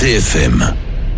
CFM,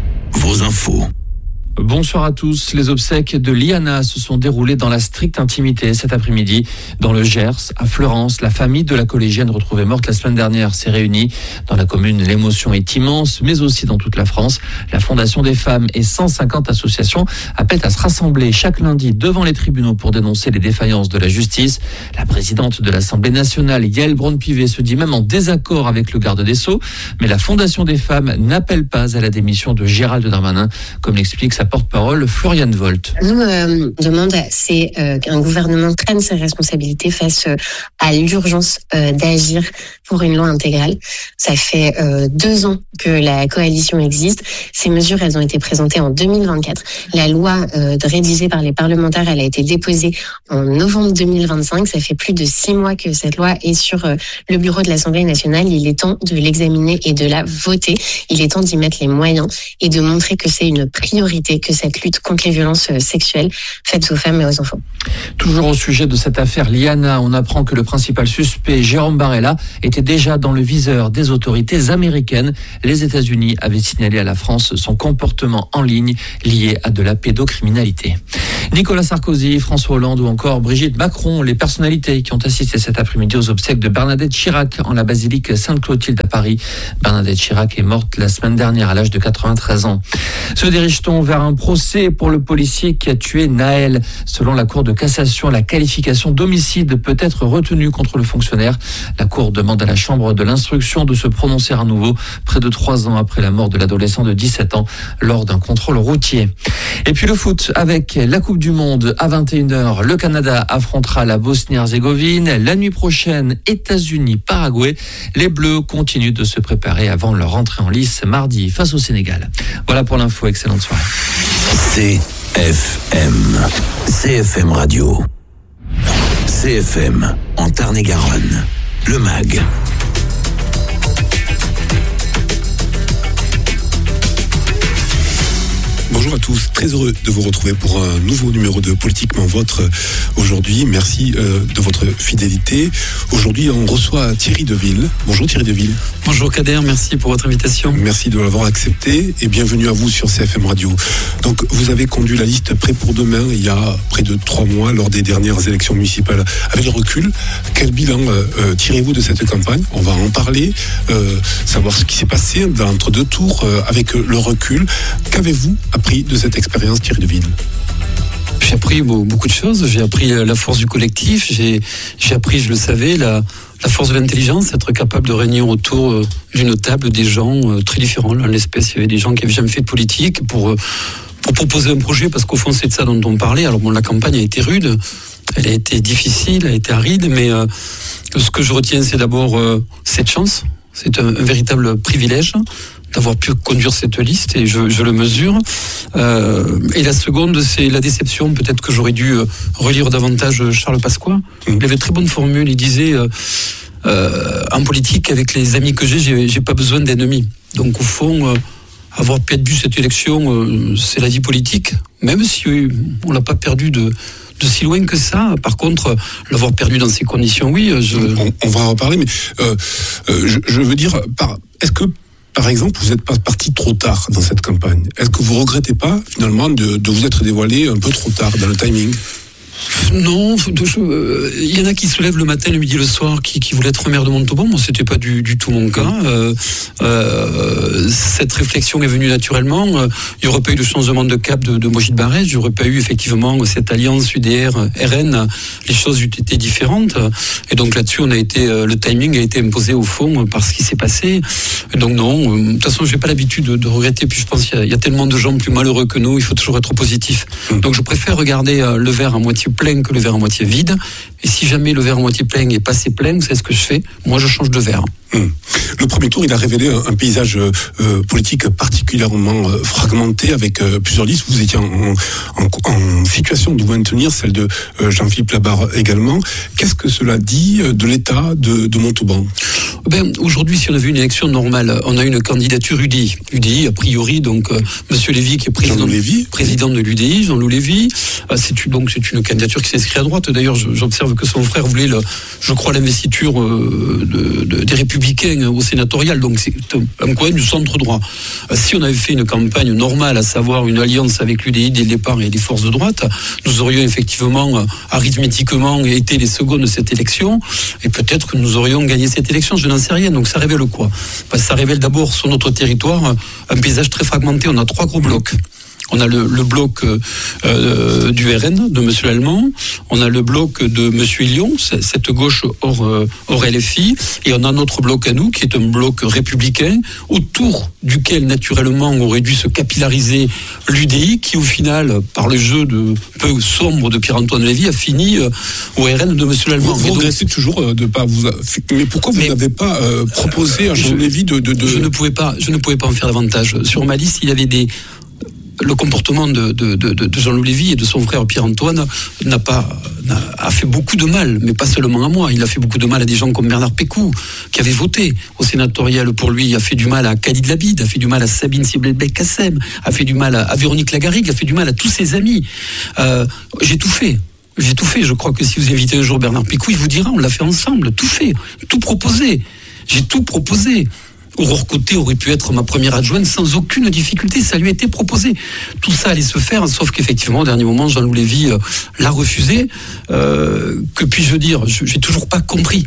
vos infos. Bonsoir à tous. Les obsèques de Liana se sont déroulées dans la stricte intimité cet après-midi. Dans le Gers, à Fleurance, la famille de la collégienne retrouvée morte la semaine dernière s'est réunie. Dans la commune, l'émotion est immense, mais aussi dans toute la France. La Fondation des femmes et 150 associations appellent à se rassembler chaque lundi devant les tribunaux pour dénoncer les défaillances de la justice. La présidente de l'Assemblée nationale, Yaël Braun-Pivet, se dit même en désaccord avec le garde des Sceaux. Mais la Fondation des femmes n'appelle pas à la démission de Gérald Darmanin, comme l'explique sa porte-parole Floriane Volt. Nous demande, c'est qu'un gouvernement prenne ses responsabilités face à l'urgence d'agir pour une loi intégrale. Ça fait 2 ans que la coalition existe. Ces mesures, elles ont été présentées en 2024. La loi rédigée par les parlementaires, elle a été déposée en novembre 2025. Ça fait plus de 6 mois que cette loi est sur le bureau de l'Assemblée nationale. Il est temps de l'examiner et de la voter. Il est temps d'y mettre les moyens et de montrer que c'est une priorité, que cette lutte contre les violences sexuelles faites aux femmes et aux enfants. Toujours au sujet de cette affaire Liana, on apprend que le principal suspect, Jérôme Barella, était déjà dans le viseur des autorités américaines. Les États-Unis avaient signalé à la France son comportement en ligne lié à de la pédocriminalité. Nicolas Sarkozy, François Hollande ou encore Brigitte Macron, les personnalités qui ont assisté cet après-midi aux obsèques de Bernadette Chirac en la basilique Sainte-Clotilde à Paris. Bernadette Chirac est morte la semaine dernière à l'âge de 93 ans. Se dirige-t-on vers un procès pour le policier qui a tué Naël? Selon la Cour de cassation, la qualification d'homicide peut être retenue contre le fonctionnaire. La Cour demande à la Chambre de l'instruction de se prononcer à nouveau près de 3 ans après la mort de l'adolescent de 17 ans lors d'un contrôle routier. Et puis le foot avec la Coupe du Monde à 21h. Le Canada affrontera la Bosnie-Herzégovine. La nuit prochaine, États-Unis-Paraguay. Les Bleus continuent de se préparer avant leur entrée en lice mardi face au Sénégal. Voilà pour l'info. Excellente soirée. CFM Radio. CFM en Tarn-et-Garonne. Le MAG. Bonjour à tous, très heureux de vous retrouver pour un nouveau numéro de Politiquement Vôtre aujourd'hui. Merci de votre fidélité. Aujourd'hui, on reçoit Thierry Deville. Bonjour Thierry Deville. Bonjour Kader, merci pour votre invitation. Merci de l'avoir accepté et bienvenue à vous sur CFM Radio. Donc, vous avez conduit la liste Prêt pour demain il y a près de 3 mois lors des dernières élections municipales. Avec le recul, quel bilan tirez-vous de cette campagne? On va en parler, savoir ce qui s'est passé entre 2 tours avec le recul. Qu'avez-vous appris de cette expérience, Thierry Deville? J'ai appris beaucoup de choses. J'ai appris la force du collectif. J'ai appris, je le savais, la force de l'intelligence, être capable de réunir autour d'une table des gens très différents. En l'espèce, il y avait des gens qui n'avaient jamais fait de politique pour proposer un projet, parce qu'au fond, c'est de ça dont on parlait. Alors bon, la campagne a été rude, elle a été difficile, elle a été aride, mais ce que je retiens, c'est d'abord cette chance. C'est un véritable privilège d'avoir pu conduire cette liste, et je le mesure. Et la seconde, c'est la déception. Peut-être que j'aurais dû relire davantage Charles Pasqua. Il avait très bonne formule. Il disait en politique, avec les amis que j'ai pas besoin d'ennemis. Donc au fond, avoir perdu cette élection, c'est la vie politique, même si on l'a pas perdu de si loin que ça. Par contre, l'avoir perdu dans ces conditions, oui. On va en reparler, mais je veux dire, est-ce que par exemple, vous n'êtes pas parti trop tard dans cette campagne? Est-ce que vous ne regrettez pas, finalement, de vous être dévoilé un peu trop tard dans le timing? Non, il y en a qui se lèvent le matin, le midi, le soir, qui voulaient être maire de Montauban. Moi, c'était pas du tout mon cas. Cette réflexion est venue naturellement. Il n'y aurait pas eu de changement de cap de Maugit Barrès. Il n'y aurait pas eu effectivement cette alliance UDR-RN. Les choses eussent été différentes. Et donc là-dessus, le timing a été imposé au fond par ce qui s'est passé. Et donc non, de toute façon, j'ai pas l'habitude de regretter. Puis je pense qu'il y a tellement de gens plus malheureux que nous. Il faut toujours être positif. Donc je préfère regarder le verre à moitié plein que le verre à moitié vide. Et si jamais le verre à moitié plein est passé plein, vous savez ce que je fais? Moi, je change de verre. Le premier tour, il a révélé un paysage politique particulièrement fragmenté avec plusieurs listes. Vous étiez en situation de vous maintenir, celle de Jean-Philippe Labarre également. Qu'est-ce que cela dit de l'état de Montauban? Aujourd'hui, si on avait une élection normale, on a une candidature UDI. UDI, a priori, donc Monsieur Lévy, qui est président de l'UDI, Jean-Loup Lévy. C'est une candidature qui s'inscrit à droite. D'ailleurs, j'observe que son frère voulait, je crois, l'investiture des Républicains républicain au sénatorial, donc c'est un coin du centre droit. Si on avait fait une campagne normale, à savoir une alliance avec l'UDI dès le départ et les forces de droite, nous aurions effectivement arithmétiquement été les secondes de cette élection, et peut-être que nous aurions gagné cette élection, je n'en sais rien. Donc ça révèle quoi ? Ça révèle d'abord sur notre territoire un paysage très fragmenté. On a 3 gros blocs. On a le bloc du RN de M. Lallemand, on a le bloc de M. Hillion, cette gauche hors LFI, et on a notre bloc à nous, qui est un bloc républicain, autour duquel, naturellement, aurait dû se capillariser l'UDI, qui, au final, par le jeu peu sombre de Pierre-Antoine Lévy, a fini au RN de M. Lallemand. Vous regrettez toujours de ne pas vous... Mais pourquoi vous n'avez pas proposé à Jean Lévy de... Je ne pouvais pas en faire davantage. Sur ma liste, il y avait le comportement de Jean-Louis Lévy et de son frère Pierre-Antoine a fait beaucoup de mal, mais pas seulement à moi. Il a fait beaucoup de mal à des gens comme Bernard Pécou, qui avait voté au sénatorial pour lui, a fait du mal à Khalid Labid, a fait du mal à Sabine Sibelbeck-Kassem, a fait du mal à Véronique Lagarrigue, a fait du mal à tous ses amis. J'ai tout fait. Je crois que si vous invitez un jour Bernard Pécou, il vous dira, on l'a fait ensemble, tout fait, tout proposé. J'ai tout proposé. Aurore Côté aurait pu être ma première adjointe sans aucune difficulté, ça lui a été proposé. Tout ça allait se faire, sauf qu'effectivement, au dernier moment, Jean-Louis Lévy l'a refusé. Que puis-je dire ? J'ai toujours pas compris.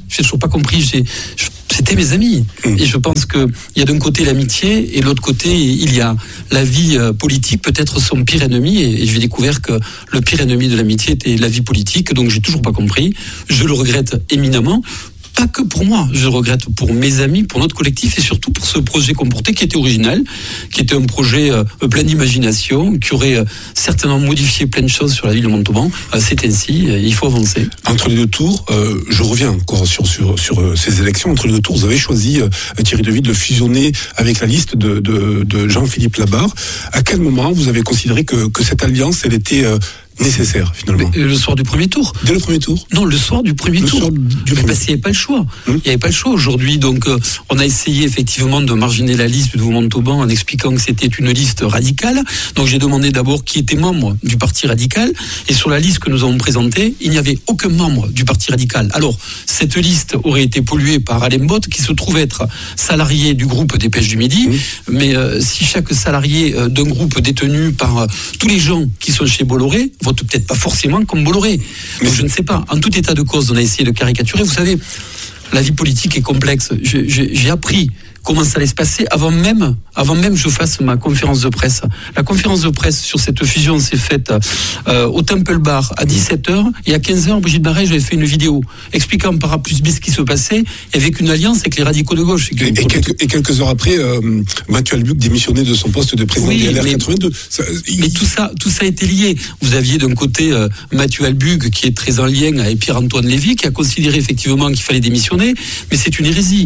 C'était mes amis. Et je pense qu'il y a d'un côté l'amitié, et de l'autre côté, il y a la vie politique, peut-être son pire ennemi. Et j'ai découvert que le pire ennemi de l'amitié était la vie politique. Donc j'ai toujours pas compris. Je le regrette éminemment. Pas que pour moi, je regrette pour mes amis, pour notre collectif et surtout pour ce projet qu'on portait qui était original, qui était un projet plein d'imagination, qui aurait certainement modifié plein de choses sur la ville de Montauban. C'est ainsi, il faut avancer. Entre les 2 tours, je reviens encore sur ces élections, entre les 2 tours, vous avez choisi, Thierry Deville, de fusionner avec la liste de Jean-Philippe Labarre. À quel moment vous avez considéré que cette alliance, elle était... nécessaire finalement. Mais le soir du premier tour. Dès le premier tour. Non, le soir du premier tour. Parce qu'il n'y avait pas le choix. Il n'y avait pas le choix aujourd'hui. Donc, on a essayé effectivement de marginer la liste de Montauban en expliquant que c'était une liste radicale. Donc, j'ai demandé d'abord qui était membre du Parti radical. Et sur la liste que nous avons présentée, il n'y avait aucun membre du Parti radical. Alors, cette liste aurait été polluée par Alain Bott, qui se trouve être salarié du groupe des Pêches du Midi. Mais si chaque salarié d'un groupe détenu par tous les gens qui sont chez Bolloré vote peut-être pas forcément comme Bolloré. Donc je ne sais pas. En tout état de cause, on a essayé de caricaturer. Vous savez, la vie politique est complexe. J'ai appris comment ça allait se passer avant même je fasse ma conférence de presse. La conférence de presse sur cette fusion s'est faite au Temple Bar à 17h et à 15h, Brigitte Barret, j'avais fait une vidéo expliquant par A plus B ce qui se passait avec une alliance avec les radicaux de gauche. Et quelques heures après, Mathieu Albuc démissionnait de son poste de président de LR 82. Mais tout ça a été lié. Vous aviez d'un côté Mathieu Albuc qui est très en lien avec Pierre-Antoine Lévy qui a considéré effectivement qu'il fallait démissionner, mais c'est une hérésie.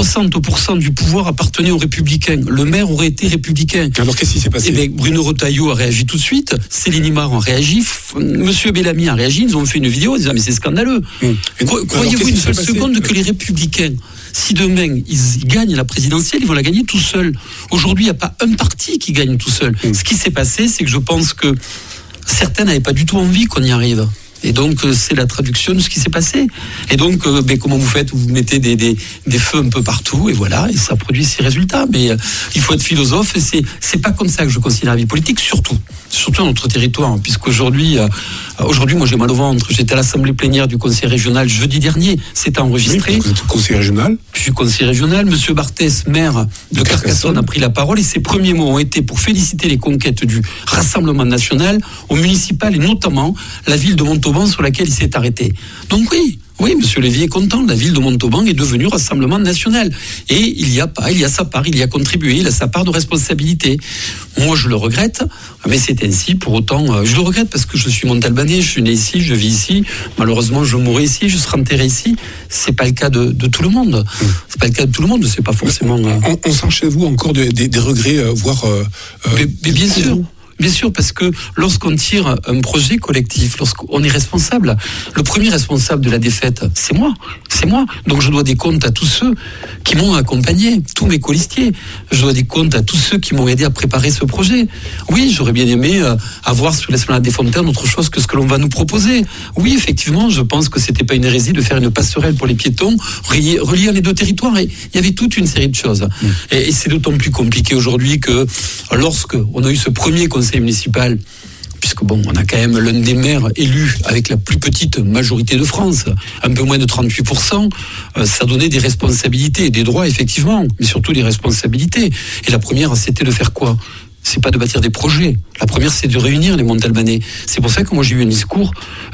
60% du pouvoir appartenait aux Républicains. Le maire aurait été républicain. Alors qu'est-ce qui s'est passé ? Bruno Retailleau a réagi tout de suite, Céline Imar a réagi, Monsieur Bellamy a réagi, ils ont fait une vidéo en disant mais c'est scandaleux. Croyez-vous une seule seconde que les Républicains, si demain ils gagnent la présidentielle, ils vont la gagner tout seuls. Aujourd'hui, il n'y a pas un parti qui gagne tout seul. Ce qui s'est passé, c'est que je pense que certains n'avaient pas du tout envie qu'on y arrive. Et donc, c'est la traduction de ce qui s'est passé. Et donc, comment vous faites ? Vous mettez des feux un peu partout, et voilà, et ça produit ces résultats. Mais il faut être philosophe, et c'est pas comme ça que je considère la vie politique, surtout dans notre territoire, puisqu'aujourd'hui, moi j'ai mal au ventre. J'étais à l'assemblée plénière du conseil régional jeudi dernier, c'est enregistré. Vous êtes conseiller régional ? Je suis conseiller régional. Monsieur Barthès, maire de Carcassonne, a pris la parole, et ses premiers mots ont été pour féliciter les conquêtes du Rassemblement national au municipal, et notamment la ville de Montauban, sur laquelle il s'est arrêté. Donc oui, monsieur Lévy est content. La ville de Montauban est devenue Rassemblement national. Et il y a sa part, il y a contribué, il a sa part de responsabilité. Moi, je le regrette, mais c'est ainsi. Pour autant, je le regrette parce que je suis Montalbanais, je suis né ici, je vis ici. Malheureusement, je mourrai ici, je serai enterré ici. C'est pas le cas de tout le monde. C'est pas le cas de tout le monde, c'est pas forcément... On sent chez vous encore des regrets, voire... Mais bien sûr. Bien sûr, parce que lorsqu'on tire un projet collectif, lorsqu'on est responsable, le premier responsable de la défaite, c'est moi. Donc je dois des comptes à tous ceux qui m'ont accompagné, tous mes colistiers. Je dois des comptes à tous ceux qui m'ont aidé à préparer ce projet. Oui, j'aurais bien aimé avoir sur l'esplanade des Fontaines autre chose que ce que l'on va nous proposer. Oui, effectivement, je pense que c'était pas une hérésie de faire une passerelle pour les piétons, relier les deux territoires. Et il y avait toute une série de choses. Et c'est d'autant plus compliqué aujourd'hui que lorsque on a eu ce premier conseil municipal, puisque bon, on a quand même l'un des maires élus avec la plus petite majorité de France, un peu moins de 38%, ça donnait des responsabilités, des droits effectivement, mais surtout des responsabilités. Et la première, c'était de faire quoi ? C'est pas de bâtir des projets. La première, c'est de réunir les Montalbanais. C'est pour ça que moi j'ai eu un discours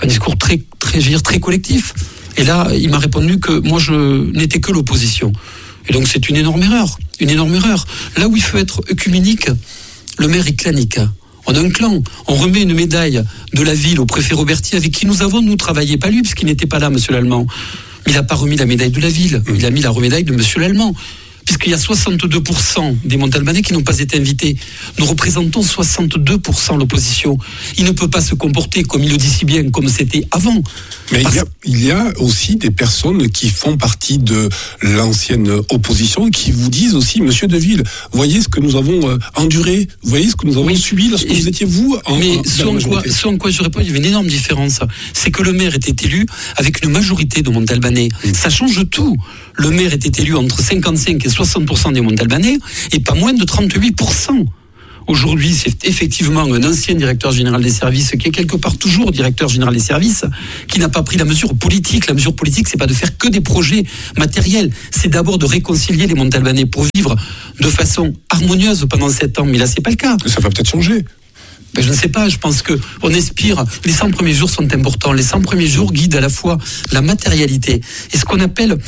très collectif. Et là, il m'a répondu que moi je n'étais que l'opposition. Et donc c'est une énorme erreur. Là où il faut être œcuménique, le maire est clanique. On a un clan, on remet une médaille de la ville au préfet Roberti avec qui nous avons travaillé, pas lui parce qu'il n'était pas là, monsieur l'Allemand. Mais il n'a pas remis la médaille de la ville, il a mis la médaille de monsieur l'Allemand. Puisqu'il y a 62% des Montalbanais qui n'ont pas été invités. Nous représentons 62% l'opposition. Il ne peut pas se comporter, comme il le dit si bien, comme c'était avant. Mais il y a aussi des personnes qui font partie de l'ancienne opposition qui vous disent aussi, monsieur Deville, voyez ce que nous avons enduré, voyez ce que nous avons subi lorsque vous étiez vous en mais ce en quoi je réponds, il y avait une énorme différence. C'est que le maire était élu avec une majorité de Montalbanais. Ça change tout. Le maire était élu entre 55 et 60% des Montalbanais et pas moins de 38%. Aujourd'hui, c'est effectivement un ancien directeur général des services qui est quelque part toujours directeur général des services, qui n'a pas pris la mesure politique. La mesure politique, c'est pas de faire que des projets matériels. C'est d'abord de réconcilier les Montalbanais pour vivre de façon harmonieuse pendant 7 ans. Mais là, c'est pas le cas. Ça va peut-être changer. Ben, je ne sais pas, je pense qu'on aspire, les 100 premiers jours sont importants, les 100 premiers jours guident à la fois la matérialité et ce qu'on appelle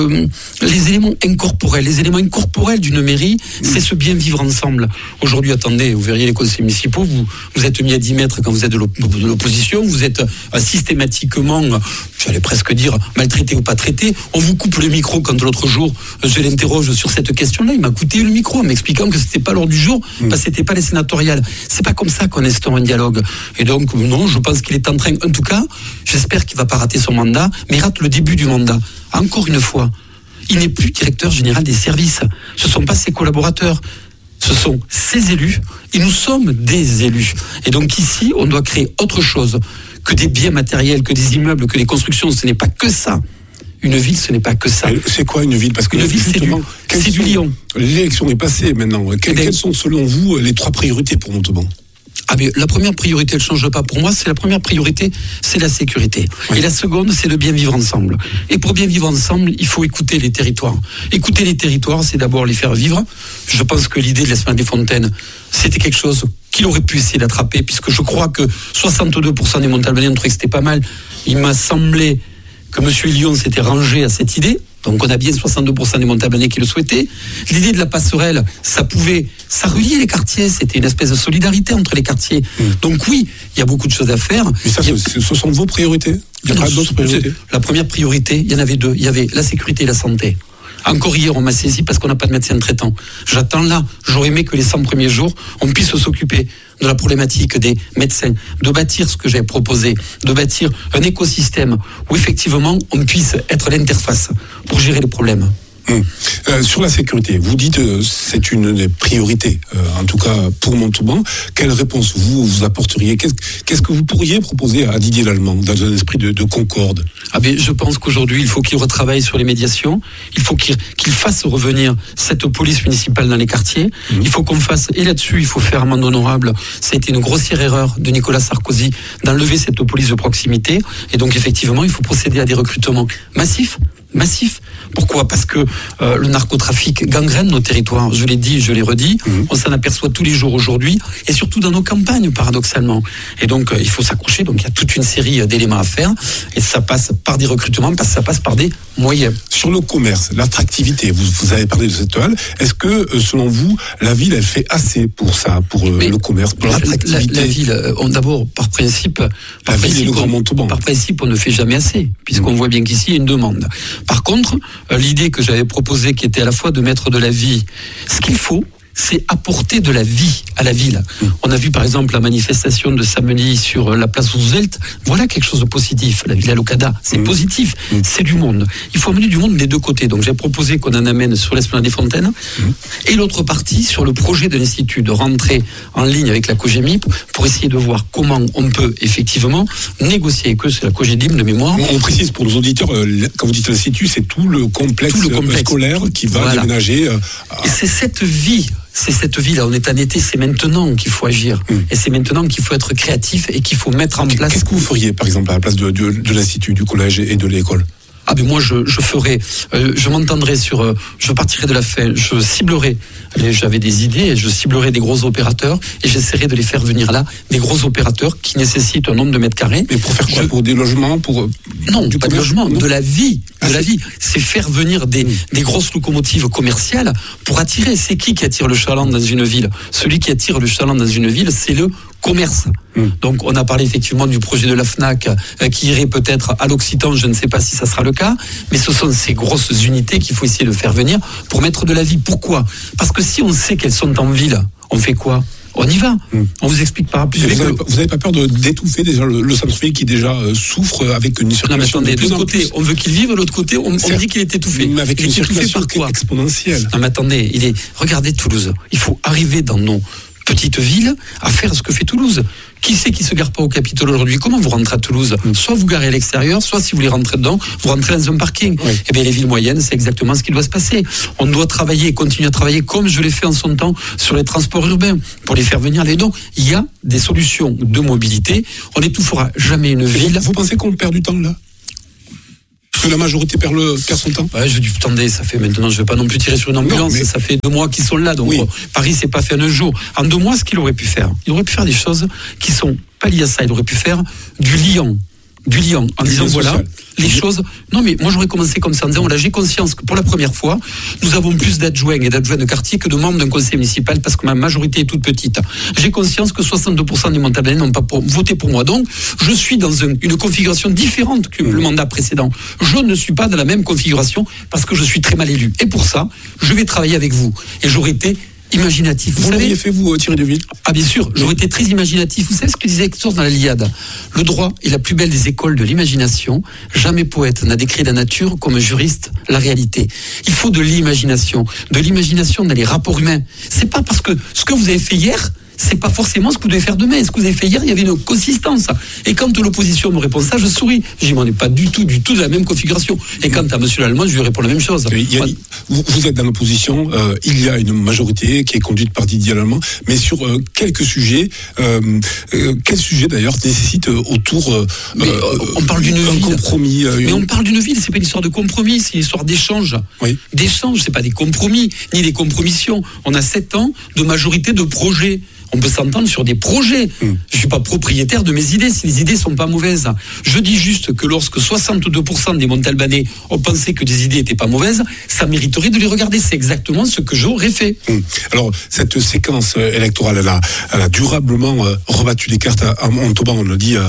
les éléments incorporels. Les éléments incorporels d'une mairie, c'est ce bien vivre ensemble. Aujourd'hui, attendez, vous verriez les conseils municipaux, vous êtes mis à 10 mètres quand vous êtes de l'opposition, vous êtes systématiquement, j'allais presque dire, maltraité ou pas traité, on vous coupe le micro quand l'autre jour, je l'interroge sur cette question-là, il m'a coupé le micro en m'expliquant que c'était pas l'ordre du jour, parce que c'était pas les sénatoriales. C'est pas comme ça qu'on instaure un dialogue. Et donc, non, je pense qu'il est en train, en tout cas, j'espère qu'il va pas rater son mandat, mais rate le début du mandat. Encore une fois, il n'est plus directeur général des services. Ce ne sont pas ses collaborateurs. Ce sont ses élus. Et nous sommes des élus. Et donc ici, on doit créer autre chose que des biens matériels, que des immeubles, que des constructions. Ce n'est pas que ça. Une ville, ce n'est pas que ça. C'est quoi une ville ? Parce que une ville, c'est du lion. L'élection est passée maintenant. Quelles sont, selon vous, les 3 priorités pour Montauban ? Ah mais la première priorité, elle ne change pas pour moi, c'est la première priorité, c'est la sécurité. Oui. Et la seconde, c'est de bien vivre ensemble. Et pour bien vivre ensemble, il faut écouter les territoires. Écouter les territoires, c'est d'abord les faire vivre. Je pense que l'idée de l'Esplanade des Fontaines, c'était quelque chose qu'il aurait pu essayer d'attraper, puisque je crois que 62% des Montalbanais ont trouvé que c'était pas mal. Il m'a semblé que M. Lyon s'était rangé à cette idée. Donc on a bien 62% des Montalbanais qui le souhaitaient. L'idée de la passerelle, ça reliait les quartiers, c'était une espèce de solidarité entre les quartiers. Donc oui, il y a beaucoup de choses à faire. Mais ça, ce sont vos priorités ? Il y a d'autres priorités ? La première priorité, il y en avait 2. Il y avait la sécurité et la santé. Encore hier, on m'a saisi parce qu'on n'a pas de médecin traitant. J'attends là, j'aurais aimé que les 100 premiers jours, on puisse s'occuper de la problématique des médecins, de bâtir ce que j'ai proposé, de bâtir un écosystème où effectivement on puisse être l'interface pour gérer les problèmes. Sur la sécurité, vous dites c'est une des priorités, en tout cas pour Montauban. Quelle réponse vous apporteriez ? Qu'est-ce que vous pourriez proposer à Didier Lallemand dans un esprit de concorde ? Je pense qu'aujourd'hui, il faut qu'il retravaille sur les médiations. Il faut qu'il fasse revenir cette police municipale dans les quartiers. Il faut qu'on fasse, et là-dessus, il faut faire amende honorable. Ça a été une grossière erreur de Nicolas Sarkozy d'enlever cette police de proximité. Et donc, effectivement, il faut procéder à des recrutements massifs. Pourquoi ? Parce que le narcotrafic gangrène nos territoires. Je l'ai dit, je l'ai redit. On s'en aperçoit tous les jours aujourd'hui, et surtout dans nos campagnes, paradoxalement. Et donc, il faut s'accrocher. Donc, il y a toute une série d'éléments à faire. Et ça passe par des recrutements, parce que ça passe par des moyens. Sur le commerce, l'attractivité, vous avez parlé de cette toile. Est-ce que, selon vous, la ville, elle fait assez pour ça, pour le commerce, pour l'attractivité ? La ville, d'abord, par principe, on ne fait jamais assez, puisqu'on voit bien qu'ici, il y a une demande. Par contre, l'idée que j'avais proposée, qui était à la fois de mettre de la vie, ce qu'il faut, c'est apporter de la vie à la ville. On a vu par exemple la manifestation de samedi sur la place Roosevelt. Voilà quelque chose de positif. La Villa Locada, c'est positif. C'est du monde. Il faut amener du monde des deux côtés. Donc j'ai proposé qu'on en amène sur l'Esplanade des Fontaines. Et l'autre partie sur le projet de l'Institut de rentrer en ligne avec la COGEMIP pour essayer de voir comment on peut effectivement négocier avec eux. C'est la COGEDIM de mémoire. On précise pour nos auditeurs, quand vous dites l'Institut, c'est tout le complexe scolaire qui va déménager. Et c'est cette vie. C'est cette vie-là, on est en été, c'est maintenant qu'il faut agir. Et c'est maintenant qu'il faut être créatif et qu'il faut mettre en place... Qu'est-ce que vous feriez, par exemple, à la place de l'Institut, du collège et de l'école ? Ah ben moi je ferai, je m'entendrai sur, je partirai de la fin, je ciblerai, j'avais des idées, je ciblerai des gros opérateurs et j'essaierai de les faire venir là, des gros opérateurs qui nécessitent un nombre de mètres carrés. Mais pour faire quoi ? Pour des logements, pour non, pas de logement, de la vie, la vie. C'est faire venir des grosses locomotives commerciales pour attirer. C'est qui attire le chaland dans une ville ? Celui qui attire le chaland dans une ville, c'est le commerce. Donc on a parlé effectivement du projet de la FNAC qui irait peut-être à l'Occitan, je ne sais pas si ça sera le cas, mais ce sont ces grosses unités qu'il faut essayer de faire venir pour mettre de la vie. Pourquoi ? Parce que si on sait qu'elles sont en ville, on fait quoi ? On y va. On vous explique par plus. Vous n'avez pas peur d'étouffer déjà le centre-ville qui déjà souffre avec une circulation? Non, mais attendez, d'un côté, on veut qu'il vive, de l'autre côté, on dit qu'il est étouffé. Mais avec une circulation exponentielle. Non, mais attendez, regardez Toulouse. Il faut arriver dans nos petites villes à faire ce que fait Toulouse. Qui c'est qui se gare pas au Capitole aujourd'hui ? Comment vous rentrez à Toulouse ? Soit vous garez à l'extérieur, soit si vous voulez rentrer dedans, vous rentrez dans un parking. Oui. Eh bien, les villes moyennes, c'est exactement ce qui doit se passer. On doit travailler et continuer à travailler comme je l'ai fait en son temps sur les transports urbains pour les faire venir les dons. Il y a des solutions de mobilité. On n'étouffera jamais une ville. Vous pensez qu'on perd du temps là ? Que la majorité perd son temps. Ouais, je dis, attendez, ça fait maintenant, je vais pas non plus tirer sur une ambulance, non, mais... ça fait 2 mois qu'ils sont là, donc Paris c'est pas fait en un jour. En 2 mois, ce qu'il aurait pu faire, il aurait pu faire des choses qui sont pas liées à ça, il aurait pu faire du lien, en disant voilà, les choses... Non mais moi j'aurais commencé comme ça, en disant voilà, j'ai conscience que pour la première fois, nous avons plus d'adjoints et d'adjoints de quartier que de membres d'un conseil municipal parce que ma majorité est toute petite. J'ai conscience que 62% des Montalbanais n'ont pas voté pour moi. Donc je suis dans une configuration différente que le mandat précédent. Je ne suis pas dans la même configuration parce que je suis très mal élu. Et pour ça, je vais travailler avec vous. Et j'aurais été imaginatif. Vous l'auriez fait, vous, Thierry Deville ? Ah, bien sûr, j'aurais été très imaginatif. Vous savez ce que disait Hector dans la Iliade ? Le droit est la plus belle des écoles de l'imagination. Jamais poète n'a décrit la nature comme juriste la réalité. Il faut de l'imagination dans les rapports humains. C'est pas parce que ce que vous avez fait hier, c'est pas forcément ce que vous devez faire demain. Ce que vous avez fait hier, il y avait une consistance. Et quand l'opposition me répond ça, je souris. Je dis, on n'est pas du tout de la même configuration. Et quand à monsieur Lallemand, je lui réponds la même chose. Vous êtes dans l'opposition, il y a une majorité qui est conduite par Didier Lallemand, mais sur quelques sujets, quels sujets d'ailleurs nécessitent autour on parle d'une ville. Compromis. Mais on parle d'une ville, c'est pas une histoire de compromis, c'est une histoire d'échange. Oui. D'échange, c'est pas des compromis, ni des compromissions. On a 7 ans de majorité de projets. On peut s'entendre sur des projets. Je suis pas propriétaire de mes idées si les idées sont pas mauvaises. Je dis juste que lorsque 62% des Montalbanais ont pensé que des idées étaient pas mauvaises, ça mériterait de les regarder. C'est exactement ce que j'aurais fait. Alors, cette séquence électorale, elle a durablement rebattu les cartes à Montauban, on l'a dit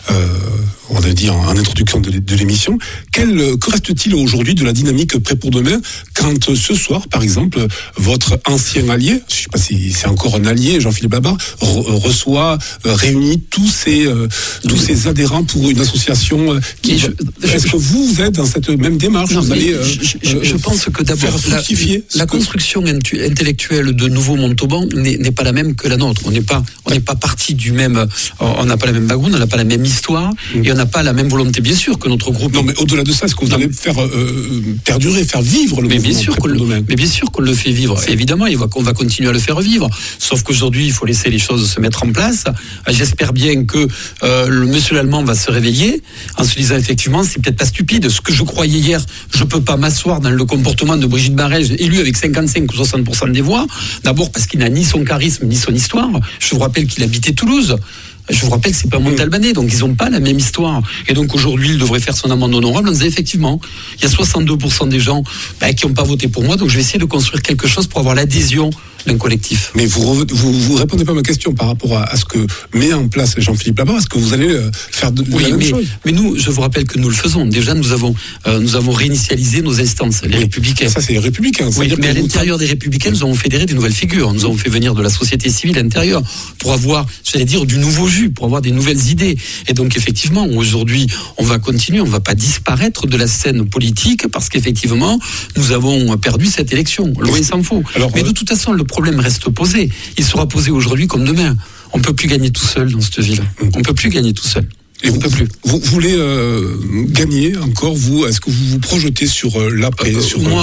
en introduction de l'émission. Que reste-t-il aujourd'hui de la dynamique prêt pour demain quand ce soir, par exemple, votre ancien allié, je ne sais pas si c'est encore un allié, Jean-Philippe Babar, réunit tous ces adhérents pour une association est-ce que vous êtes dans cette même démarche? Je pense que d'abord la construction intellectuelle de Nouveau Montauban n'est pas la même que la nôtre. On n'est pas parti du même, on n'a pas la même background, on n'a pas la même histoire et on n'a pas la même volonté, bien sûr, que notre groupe. Non, mais au-delà de ça, est-ce que vous allez faire perdurer, faire vivre le mouvement? Mais bien sûr qu'on le fait vivre. Et évidemment, on va continuer à le faire vivre. Sauf qu'aujourd'hui, il faut laisser les choses se mettre en place. J'espère bien que le monsieur Lallemand va se réveiller en se disant effectivement, c'est peut-être pas stupide. Ce que je croyais hier, je peux pas m'asseoir dans le comportement de Brigitte Barège, élue avec 55 ou 60% des voix. D'abord parce qu'il n'a ni son charisme ni son histoire. Je vous rappelle qu'il habitait Toulouse. Je vous rappelle que c'est pas un Montalbanais, donc ils n'ont pas la même histoire. Et donc aujourd'hui, il devrait faire son amende honorable en disant effectivement, il y a 62% des gens qui n'ont pas voté pour moi, donc je vais essayer de construire quelque chose pour avoir l'adhésion d'un collectif. Mais vous répondez pas à ma question par rapport à ce que met en place Jean-Philippe Labarre. Est-ce que vous allez faire la même chose? Mais nous, je vous rappelle que nous le faisons. Déjà, nous avons réinitialisé nos instances, les Républicains. Ça, c'est les Républicains. Oui, mais à l'intérieur des Républicains, nous avons fédéré des nouvelles figures. Nous avons fait venir de la société civile intérieure pour avoir, j'allais dire, du nouveau jus, pour avoir des nouvelles idées. Et donc, effectivement, aujourd'hui, on va continuer. On ne va pas disparaître de la scène politique parce qu'effectivement, nous avons perdu cette élection. Loin s'en faut. Mais de toute façon, le problème reste posé. Il sera posé aujourd'hui comme demain. On ne peut plus gagner tout seul dans cette ville. On ne peut plus gagner tout seul. Et vous voulez gagner encore, vous? Est-ce que vous vous projetez sur l'après?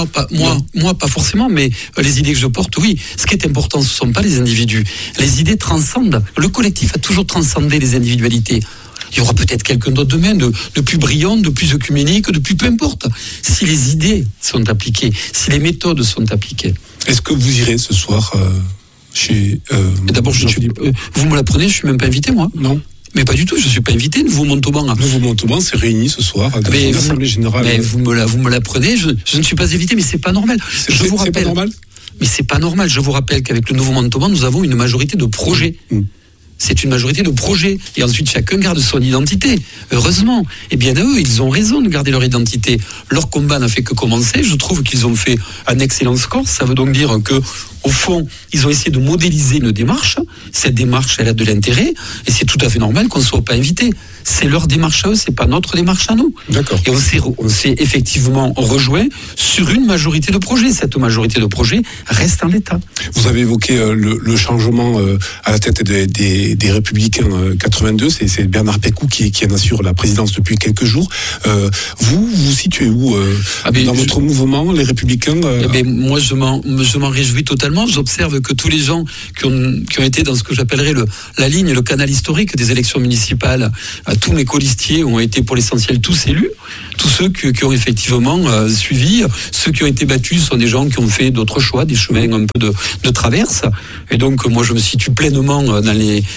Moi, pas forcément, mais les idées que je porte, oui. Ce qui est important, ce ne sont pas les individus. Les idées transcendent. Le collectif a toujours transcendé les individualités. Il y aura peut-être quelqu'un d'autre demain, de plus brillant, de plus œcuménique, de plus peu importe. Si les idées sont appliquées, si les méthodes sont appliquées. Est-ce que vous irez ce soir chez... D'abord, vous me l'apprenez, je ne suis même pas invité, moi. Non. Mais pas du tout, je ne suis pas invité. Nouveau Montauban s'est réuni ce soir à l'Assemblée Générale. Mais vous me l'apprenez, je ne suis pas invité, mais c'est pas normal. C'est pas normal. Mais c'est pas normal. Je vous rappelle qu'avec le Nouveau Montauban, nous avons une majorité de projets. C'est une majorité de projets. Et ensuite, chacun garde son identité. Heureusement. Et bien à eux, ils ont raison de garder leur identité. Leur combat n'a fait que commencer. Je trouve qu'ils ont fait un excellent score. Ça veut donc dire que, au fond, ils ont essayé de modéliser une démarche. Cette démarche, elle a de l'intérêt. Et c'est tout à fait normal qu'on ne soit pas invité. C'est leur démarche à eux, c'est pas notre démarche à nous. D'accord. Et on s'est effectivement rejoint sur une majorité de projets. Cette majorité de projets reste en l'état. Vous avez évoqué le changement à la tête des Républicains 82. C'est Bernard Pécou qui en assure la présidence depuis quelques jours. Vous situez où dans votre mouvement, les Républicains moi, je m'en réjouis totalement. J'observe que tous les gens qui ont été dans ce que j'appellerais la ligne, le canal historique des élections municipales, tous mes colistiers ont été pour l'essentiel tous élus. Tous ceux qui ont effectivement suivi, ceux qui ont été battus sont des gens qui ont fait d'autres choix, des chemins un peu de traverse. Et donc moi je me situe pleinement dans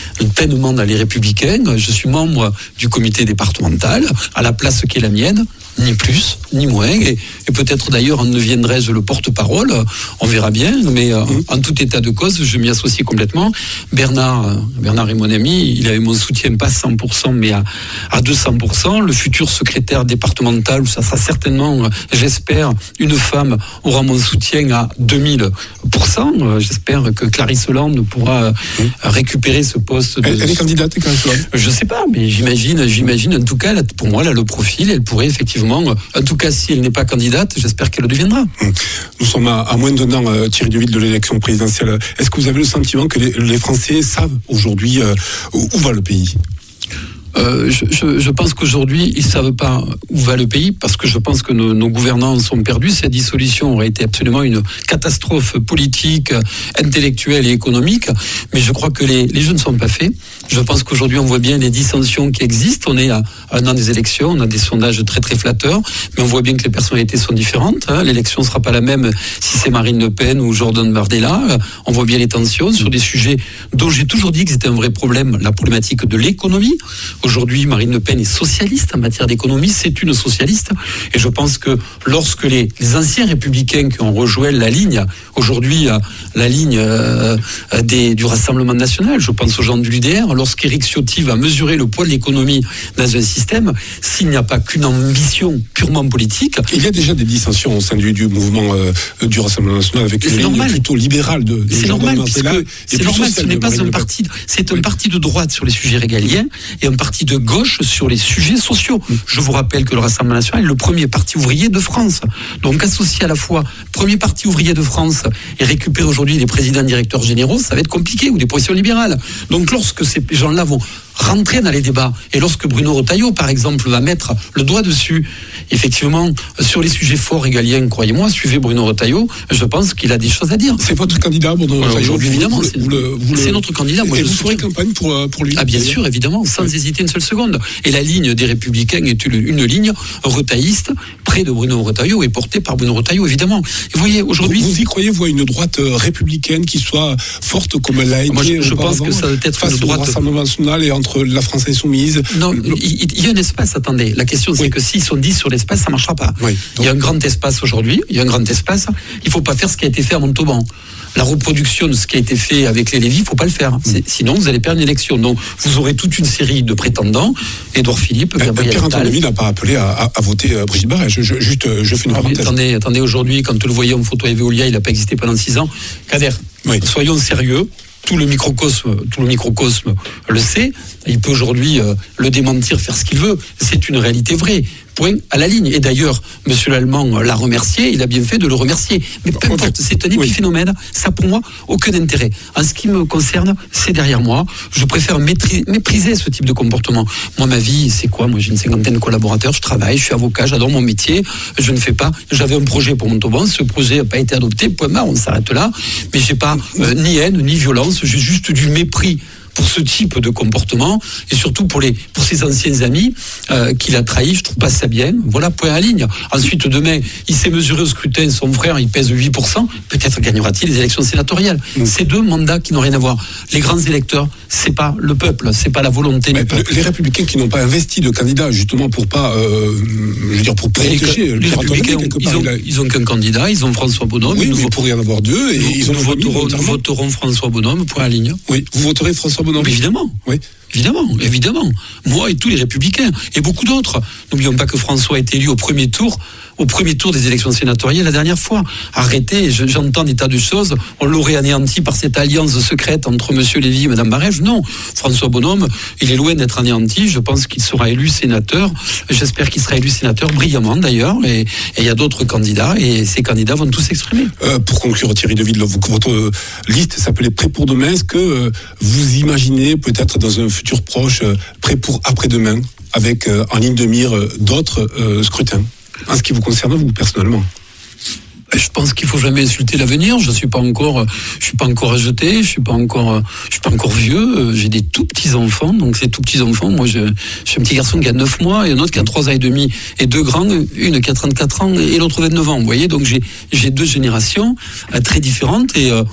les Républicains. Je suis membre du comité départemental, à la place qui est la mienne, ni plus, ni moins. Et peut-être d'ailleurs en deviendrai-je le porte-parole, on verra bien. Mais en tout état de cause, je m'y associe complètement. Bernard est mon ami, il avait mon soutien pas 100%, mais à 200%. Le futur secrétaire départemental, ça sera certainement, j'espère, une femme aura mon soutien à 2000%. J'espère que Clarisse Hollande pourra récupérer ce poste. Elle est candidate, Clarisse Hollande? Je sais pas, mais j'imagine en tout cas, pour moi, là, le profil, elle pourrait effectivement, en tout cas, si elle n'est pas candidate, j'espère qu'elle le deviendra. Nous sommes à moins d'un an, Thierry Deville, de l'élection présidentielle. Est-ce que vous avez le sentiment que les Français savent aujourd'hui où va le pays? Je pense qu'aujourd'hui, ils ne savent pas où va le pays parce que je pense que nos gouvernants sont perdus. Cette dissolution aurait été absolument une catastrophe politique, intellectuelle et économique. Mais je crois que les jeux ne sont pas faits. Je pense qu'aujourd'hui, on voit bien les dissensions qui existent. On est à un an des élections. On a des sondages très, très flatteurs. Mais on voit bien que les personnalités sont différentes. L'élection ne sera pas la même si c'est Marine Le Pen ou Jordan Bardella. On voit bien les tensions sur des sujets dont j'ai toujours dit que c'était un vrai problème. La problématique de l'économie. Aujourd'hui, Marine Le Pen est socialiste en matière d'économie, c'est une socialiste. Et je pense que lorsque les anciens républicains qui ont rejoint la ligne, aujourd'hui la ligne du Rassemblement national, je pense aux gens de l'UDR, lorsqu'Éric Ciotti va mesurer le poids de l'économie dans un système, s'il n'y a pas qu'une ambition purement politique... Il y a déjà des dissensions au sein du mouvement du Rassemblement national avec une ligne plutôt libérale de Jordan Bardella. C'est normal, ce n'est pas un parti... C'est un parti de droite sur les sujets régaliens et un parti de gauche sur les sujets sociaux. Je vous rappelle que le Rassemblement national est le premier parti ouvrier de France. Donc associer à la fois premier parti ouvrier de France et récupérer aujourd'hui les présidents directeurs généraux, ça va être compliqué, ou des positions libérales. Donc lorsque ces gens-là vont rentrer dans les débats, et lorsque Bruno Retailleau, par exemple, va mettre le doigt dessus, effectivement, sur les sujets forts régaliens, croyez-moi, suivez Bruno Retailleau, je pense qu'il a des choses à dire. C'est votre candidat, Bruno Retailleau? Aujourd'hui, évidemment, c'est notre candidat. Moi, et vous ferez campagne pour lui? Ah, bien sûr, évidemment, sans hésiter une seule seconde. Et la ligne des Républicains est une ligne retailliste, près de Bruno Retailleau, et portée par Bruno Retailleau, évidemment. Et vous voyez, aujourd'hui... Vous y croyez, vous, à une droite républicaine qui soit forte comme elle l'a été? Moi, je pense que ça doit être une droite... Rassemblement national et entre entre la France Insoumise. Non, il y a un espace, attendez. La question, c'est que s'ils sont 10 sur l'espace, ça ne marchera pas. Oui, il y a un grand espace aujourd'hui, il ne faut pas faire ce qui a été fait à Montauban. La reproduction de ce qui a été fait avec les Lévy, il ne faut pas le faire. Sinon, vous allez perdre une élection. Donc, vous aurez toute une série de prétendants. Édouard Philippe, Gabriel Attal. Pierre Lévy n'a pas appelé à voter Brigitte Barrès. Je fais une parenthèse. Attendez, aujourd'hui, quand le voyez en photo à Veolia, il n'a pas existé pendant 6 ans. Kader, soyons sérieux. Tout le microcosme le sait. Il peut aujourd'hui le démentir, faire ce qu'il veut. C'est une réalité vraie. Point à la ligne. Et d'ailleurs, M. Lallemand l'a remercié, il a bien fait de le remercier. Mais peu importe, c'est un épiphénomène, ça pour moi, aucun intérêt. En ce qui me concerne, c'est derrière moi. Je préfère mépriser ce type de comportement. Moi, ma vie, c'est quoi ? Moi, j'ai une 50aine de collaborateurs, je travaille, je suis avocat, j'adore mon métier, je ne fais pas. J'avais un projet pour Montauban, ce projet n'a pas été adopté, point barre, on s'arrête là. Mais j'ai pas ni haine, ni violence, j'ai juste du mépris pour ce type de comportement et surtout pour ses anciens amis qu'il a trahis. Je trouve pas ça bien. Voilà, point à ligne. Ensuite, demain, il s'est mesuré au scrutin, son frère, il pèse 8%. Peut-être gagnera-t-il les élections sénatoriales. C'est 2 mandats qui n'ont rien à voir. Les grands électeurs, c'est pas le peuple, c'est pas la volonté du peuple. Les Républicains qui n'ont pas investi de candidat, justement, pour pas, pour protéger les Républicains, ils ont qu'un candidat, ils ont François Bonhomme. Oui, mais pour y en avoir 2, et nous voterons François Bonhomme, point à ligne. Oui, vous voterez François Bonhomme. Évidemment. Oui. Évidemment. Moi et tous les Républicains, et beaucoup d'autres. N'oublions pas que François a été élu au premier tour des élections sénatoriales la dernière fois. Arrêtez, j'entends des tas de choses. On l'aurait anéanti par cette alliance secrète entre M. Lévy et Mme Barrès. Non, François Bonhomme, il est loin d'être anéanti. Je pense qu'il sera élu sénateur. J'espère qu'il sera élu sénateur brillamment d'ailleurs. Et il y a d'autres candidats, et ces candidats vont tous s'exprimer. Pour conclure, Thierry Deville, votre liste s'appelait Prêt pour demain. Est-ce que vous imaginez peut-être dans un futur proche, prêt pour après-demain, avec en ligne de mire d'autres scrutins, en ce qui vous concerne, vous, personnellement? Je pense qu'il faut jamais insulter l'avenir. Je suis pas encore rejeté. Je suis pas encore vieux. J'ai des tout petits enfants. Donc ces tout petits enfants, moi, j'ai un petit garçon qui a 9 mois et un autre qui a 3 ans et demi et 2 grands, une qui a 34 ans et l'autre 29 ans. Vous voyez, donc j'ai 2 générations très différentes et